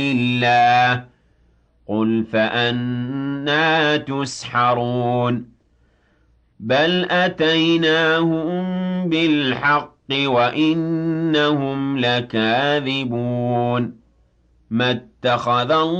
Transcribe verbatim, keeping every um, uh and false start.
اللَّهِ قُلْ فَأَنَّىٰ تُسْحَرُونَ بَلْ أَتَيْنَاهُم بِالْحَقِّ وَإِنَّهُمْ لَكَاذِبُونَ مَا اتَّخَذَ